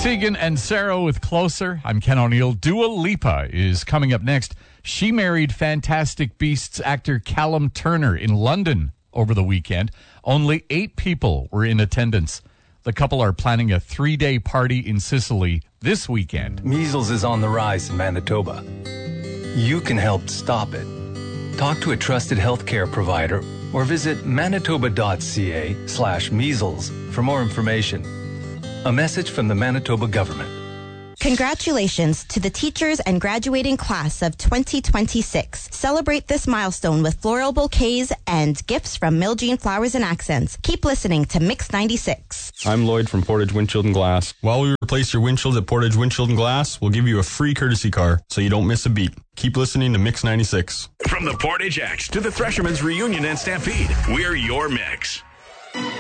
Tegan and Sarah with Closer. I'm Ken O'Neill. Dua Lipa is coming up next. She married Fantastic Beasts actor Callum Turner in London over the weekend. Only 8 people were in attendance. The couple are planning a 3-day party in Sicily this weekend. Measles is on the rise in Manitoba. You can help stop it. Talk to a trusted healthcare provider or visit manitoba.ca/measles for more information. A message from the Manitoba government. Congratulations to the teachers and graduating class of 2026. Celebrate this milestone with floral bouquets and gifts from Miljean Flowers and Accents. Keep listening to Mix 96. I'm Lloyd from Portage Windshield and Glass. While we replace your windshields at Portage Windshield and Glass, we'll give you a free courtesy car so you don't miss a beat. Keep listening to Mix 96. From the Portage X to the Threshermen's Reunion and Stampede, we're your mix.